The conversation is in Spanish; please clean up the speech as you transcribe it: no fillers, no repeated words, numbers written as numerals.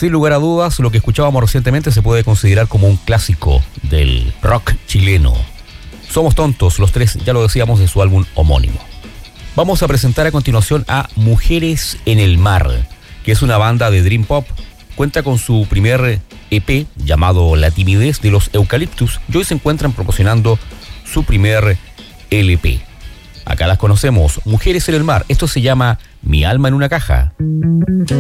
Sin lugar a dudas, lo que escuchábamos recientemente se puede considerar como un clásico del rock chileno. Somos Tontos, los tres, ya lo decíamos, de su álbum homónimo. Vamos a presentar a continuación a Mujeres en el Mar, que es una banda de Dream Pop. Cuenta con su primer EP llamado La Timidez de los Eucaliptus y hoy se encuentran promocionando su primer LP. Acá las conocemos, Mujeres en el Mar. Esto se llama Mi alma en una caja.